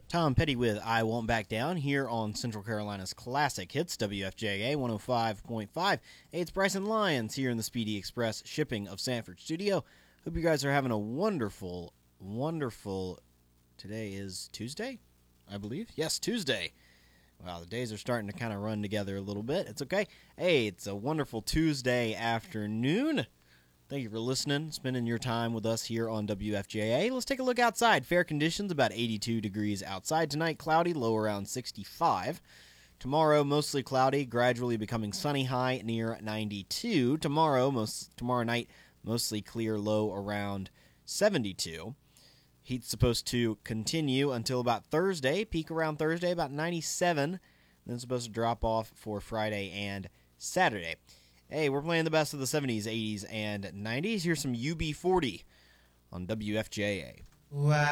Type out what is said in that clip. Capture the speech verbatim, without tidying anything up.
Tom Petty with I Won't Back Down here on Central Carolina's Classic Hits, W F J A one oh five point five. Hey, it's Bryson Lyons here in the Speedy Express Shipping of Sanford studio. Hope you guys are having a wonderful, wonderful, today is Tuesday, I believe? Yes, Tuesday. Wow, the days are starting to kind of run together a little bit. It's okay. Hey, it's a wonderful Tuesday afternoon. Thank you for listening, spending your time with us here on W F J A. Let's take a look outside. Fair conditions, about eighty-two degrees outside tonight. Cloudy, low around sixty-five. Tomorrow, mostly cloudy, gradually becoming sunny, high near ninety-two. Tomorrow, most tomorrow night, mostly clear, low around seventy-two. Heat's supposed to continue until about Thursday. Peak around Thursday, about ninety-seven. Then supposed to drop off for Friday and Saturday. Hey, we're playing the best of the seventies, eighties, and nineties. Here's some U B forty on W F J A. Wow.